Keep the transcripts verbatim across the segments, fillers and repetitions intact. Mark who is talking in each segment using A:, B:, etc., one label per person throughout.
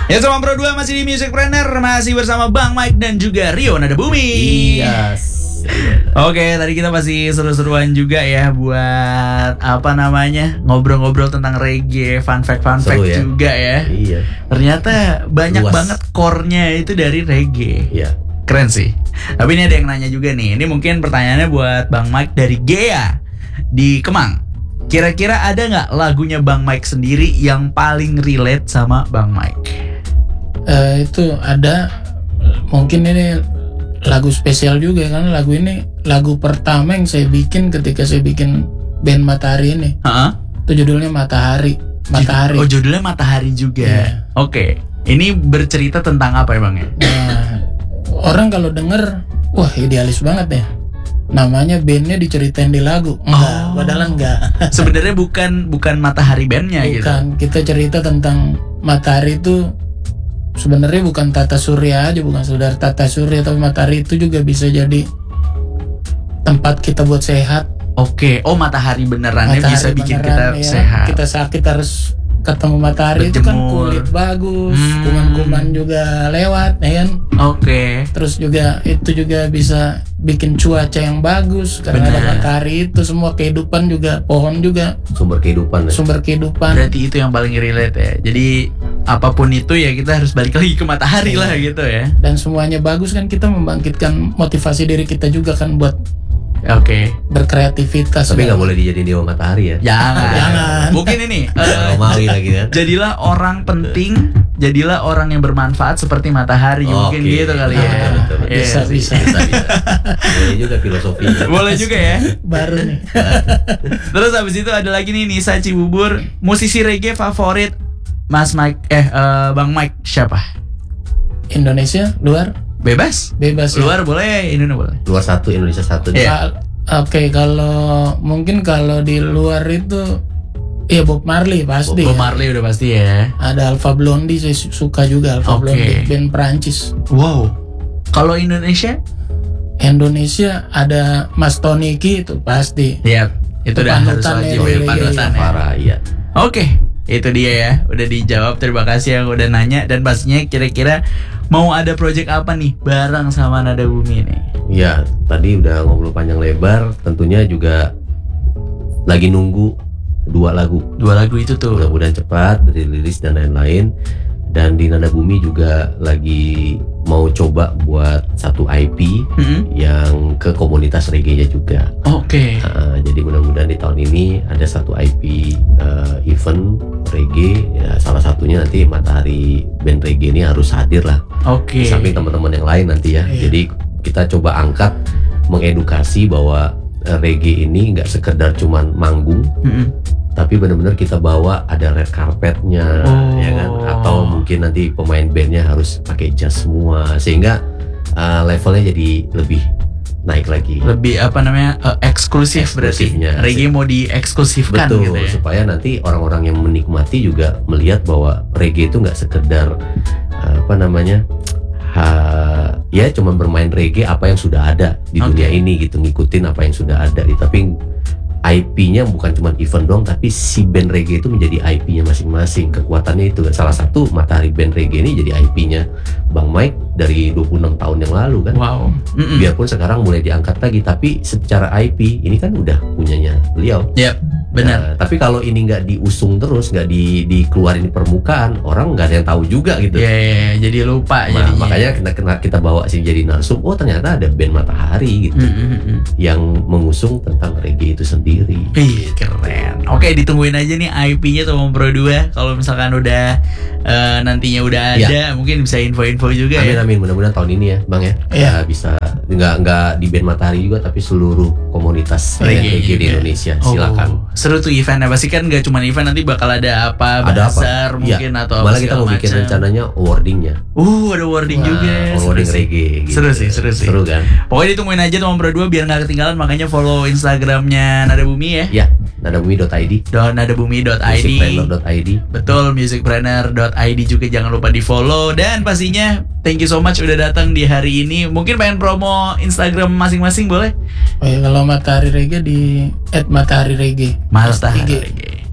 A: Ya sama Pro dua masih di Musicpreneur, masih bersama Bang Mike dan juga Rio Nada Bumi.
B: Yes.
A: Oke, tadi kita masih seru-seruan juga ya buat apa namanya ngobrol-ngobrol tentang reggae, fun fact fun fact
B: ya?
A: juga ya.
B: Iya.
A: Ternyata banyak
B: Luas.
A: banget core-nya itu dari reggae.
B: Iya.
A: Keren sih. Tapi ini ada yang nanya juga nih. Ini mungkin pertanyaannya buat Bang Mike dari Gea di Kemang. Kira-kira ada nggak lagunya Bang Mike sendiri yang paling relate sama Bang Mike?
C: Uh, itu ada, mungkin ini lagu spesial juga karena lagu ini lagu pertama yang saya bikin ketika saya bikin band Matahari ini.
A: Heeh.
C: Itu judulnya Matahari. Matahari.
A: Oh, judulnya Matahari juga.
C: Iya.
A: Oke. Ini bercerita tentang apa ya Bang ya?
C: Nah, orang kalau denger, wah idealis banget ya. Namanya bandnya diceritain di lagu. Enggak,
A: Oh.
C: padahal enggak.
A: Sebenarnya bukan bukan Matahari bandnya gitu.
C: Bukan, kita cerita tentang Matahari itu sebenarnya bukan Tata Surya aja, bukan saudara Tata Surya, tapi Matahari itu juga bisa jadi tempat kita buat sehat.
A: Oke. Oh, matahari benerannya
C: Matahari
A: bisa bikin
C: beneran,
A: kita
C: ya.
A: sehat.
C: Kita sakit harus ketemu matahari, itu kan
A: Berjemur.
C: kulit bagus,
A: Hmm.
C: kuman-kuman juga lewat, ya kan.
A: Oke.
C: Terus juga itu juga bisa bikin cuaca yang bagus karena ada
A: Benar.
C: matahari, itu semua kehidupan juga, pohon juga
B: Sumber kehidupan. Ya?
C: sumber kehidupan.
A: Berarti itu yang paling relate ya. Jadi apapun itu ya kita harus balik lagi ke matahari
C: Iya.
A: lah gitu ya.
C: Dan semuanya bagus kan, kita membangkitkan motivasi diri kita juga kan buat
A: Oke.
C: berkreativitas.
B: Tapi
C: kan.
B: nggak boleh dijadiin dewa matahari ya.
A: Jangan.
C: Jangan.
A: Mungkin ini eh,
B: Romawi lagi kan.
A: jadilah orang penting, jadilah orang yang bermanfaat seperti matahari. Mungkin
B: Oke.
A: gitu kali
C: Nah,
A: ya.
B: betul, betul, betul.
A: Iya
C: Bisa,
A: sih.
C: bisa.
B: Bisa, bisa. Boleh juga filosofinya.
A: Boleh juga ya.
C: Baru nih.
A: Terus habis itu ada lagi nih Nisa Cibubur, musisi reggae favorit Mas Mike eh eh, Bang Mike siapa?
C: Indonesia, luar,
A: Bebas?
C: bebas ya.
A: Luar boleh, Indonesia boleh.
B: Luar satu, Indonesia satu.
A: Iya.
C: Kal- Oke, kalau mungkin kalau di luar itu ya Bob Marley pasti.
A: Bob
C: ya.
A: Marley udah pasti ya.
C: Ada Alpha Blondy, saya su- suka juga Alpha
A: Oke.
C: Blondy, band Prancis.
A: Wow. Kalau Indonesia?
C: Indonesia ada Mas Tony Ki itu pasti.
A: Iya, itu udah harus
C: Panutan
A: wajib
C: ya,
A: ya,
C: iya,
A: panutan ya.
B: Parah, iya.
A: Oke, itu dia ya. Udah dijawab. Terima kasih yang udah nanya. Dan pastinya kira-kira mau ada project apa nih bareng sama Nada Bumi nih?
B: Iya, tadi udah ngobrol panjang lebar. Tentunya juga lagi nunggu dua lagu.
A: Dua lagu itu tuh.
B: Mudah-mudahan cepat dirilis dan lain-lain. Dan di Nada Bumi juga lagi mau coba buat satu I P
A: Mm-mm.
B: yang ke komunitas reggae-nya juga.
A: Oke.
B: Uh, jadi mudah-mudahan di tahun ini ada satu I P uh, event reggae. Ya, salah satunya nanti Matahari band reggae ini harus hadir lah.
A: Oke.
B: Di samping teman-teman yang lain nanti ya.
C: Iya.
B: Jadi kita coba angkat, mengedukasi bahwa uh, reggae ini nggak sekedar cuman manggung,
A: Mm-mm.
B: tapi benar-benar kita bawa ada red carpetnya,
A: Oh.
B: ya kan? Atau mungkin nanti pemain bandnya harus pakai jas semua, sehingga uh, levelnya jadi lebih naik lagi.
A: Lebih apa namanya eh, eksklusif berarti.
B: Eksklusifnya.
A: Reggae mau dieksklusifkan
B: Betul,
A: gitu ya.
B: supaya nanti orang-orang yang menikmati juga melihat bahwa reggae itu nggak sekedar uh, apa namanya, ha, ya cuman bermain reggae apa yang sudah ada di
A: Oke.
B: dunia ini gitu, ngikutin apa yang sudah ada. Tapi I P-nya bukan cuma event doang, tapi si band reggae itu menjadi I P-nya masing-masing. Kekuatannya itu salah satu Matahari band reggae ini jadi I P-nya Bang Mike dari dua puluh enam tahun yang lalu kan.
A: Wow. Mm-mm.
B: Biarpun sekarang mulai diangkat lagi, tapi secara I P ini kan udah punyanya beliau.
A: Yap, benar.
B: Nah, tapi kalau ini nggak diusung terus, nggak di, dikeluarin di permukaan, orang nggak ada yang tahu juga gitu.
A: Ya, ya, ya, jadi lupa
B: Nah,
A: jadinya.
B: makanya kita, kita kita bawa sih jadi narsum. Oh ternyata ada band Matahari gitu
A: Mm-mm.
B: yang mengusung tentang reggae itu sendiri.
A: Ih, keren. Oke, ditungguin aja nih I P-nya sama Pro dua. Kalau misalkan udah eh, nantinya udah ada, mungkin bisa info-info juga
B: Amin
A: ya.
B: amin, mudah-mudahan tahun ini ya Bang ya.
C: Iya.
B: Ya, bisa nggak nggak di band Matahari juga, tapi seluruh komunitas band
A: Reggae
B: reggae di
A: juga.
B: Indonesia.
A: Oh,
B: Silakan.
A: seru tuh eventnya. Pasti kan nggak cuma event, nanti bakal ada apa,
B: Ada apa?
A: bazar mungkin
B: Ya,
A: atau
B: malah
A: apa
B: kita
A: segala
B: mau bikin
A: macam.
B: rencananya awardingnya.
A: Uh, ada wording
C: Wah,
A: juga.
B: Nah,
A: Seru
B: awarding
A: sih.
B: reggae. Gitu.
A: Seru sih, seru sih.
B: Seru kan?
A: Pokoknya ditungguin aja teman Pro dua biar nggak ketinggalan. Makanya follow Instagramnya Nada Bumi ya.
B: Ya, nadabumi dot i d,
A: Do- nadabumi dot i d.
B: musicpreneur dot i d.
A: Betul, musicpreneur dot i d juga jangan lupa di follow. Dan pastinya thank you so much udah datang di hari ini. Mungkin pengen promo Instagram masing-masing boleh?
C: Oh ya, kalau Matahari Reggae di at Matahari Reggae.
A: Matahari
C: I G.
A: Reggae.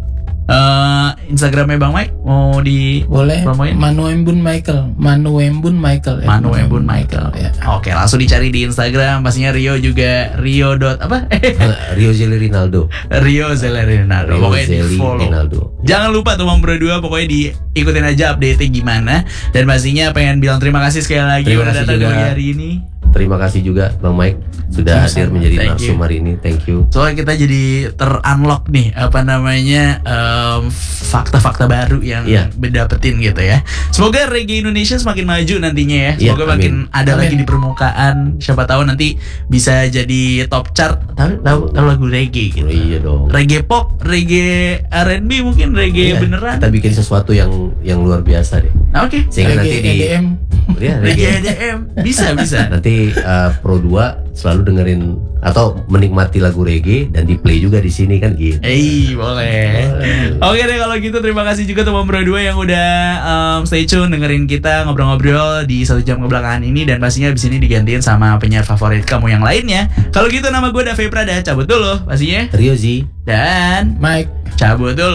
A: Eh, Instagramnya Bang Mike mau di
C: Boleh.
A: promoin?
C: Manu Embun Michael. Manu Embun Michael. ya.
A: Manu Embun Michael.
C: Ya.
A: Oke, langsung dicari di Instagram. Pastinya Rio juga Rio dot apa?
B: Rio Zeli Rinaldo.
A: Rio Zellerinaldo.
B: Rio
A: Pokoknya di
B: Zeli
A: follow.
B: Rinaldo.
A: Jangan lupa tuh Bang Berdua, pokoknya diikutin aja update-nya gimana. Dan pastinya pengen bilang terima kasih sekali lagi
B: Terima
A: udah
B: kasih
A: datang ke
B: juga.
A: pagi hari ini.
B: Terima kasih juga Bang Mike sudah hadir
C: Sama-sama.
B: menjadi
A: Thank
B: narsum
A: you.
B: hari ini. Thank you.
A: Soalnya kita jadi ter-unlock nih apa namanya em, fakta-fakta baru yang
B: Iya.
A: dapetin gitu ya. Semoga reggae Indonesia semakin maju nantinya ya.
B: Iya,
A: Semoga
B: amin.
A: makin ada
C: Amin.
A: lagi di permukaan. Siapa tahu nanti bisa jadi top chart. Tahu tahu tahu lagu reggae gitu.
B: Oh, iya dong.
A: Reggae pop, reggae R and B mungkin reggae
B: Iya,
A: beneran.
B: Kita bikin sesuatu yang yang luar biasa deh.
A: Nah, Oke.
B: Sehingga nanti
C: Reggae
B: di
C: E D M.
B: ya,
A: Reggae
B: reggae.
A: E D M bisa bisa.
B: Nanti uh, Pro dua selalu dengerin atau menikmati lagu reggae dan di play juga di sini kan gitu.
A: Eh boleh. Oke deh kalau gitu terima kasih juga teman Bro dua yang udah um, stay tune dengerin kita ngobrol-ngobrol di satu jam kebelakangan ini dan pastinya abis ini digantiin sama penyiar favorit kamu yang lainnya. Kalau gitu nama gue Dave Prada cabut dulu pastinya
B: Rio Z.
A: dan
C: Mike.
A: cabut dulu.